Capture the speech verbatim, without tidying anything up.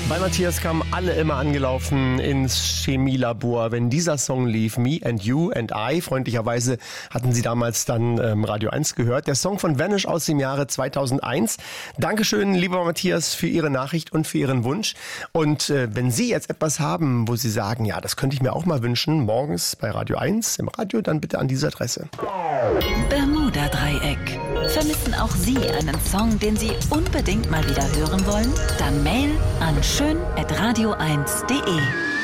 Bei Matthias kamen alle immer angelaufen ins Chemielabor, wenn dieser Song lief, Me and You and I. Freundlicherweise hatten sie damals dann ähm, Radio eins gehört. Der Song von Vanish aus dem Jahre zweitausendeins. Dankeschön, lieber Matthias, für Ihre Nachricht und für Ihren Wunsch. Und äh, wenn Sie jetzt etwas haben, wo Sie sagen, ja, das könnte ich mir auch mal wünschen, morgens bei Radio eins im Radio, dann bitte an diese Adresse. Bermuda-Dreieck. Vermissen auch Sie einen Song, den Sie unbedingt mal wieder hören wollen? Dann Mail an schön at radio eins punkt de.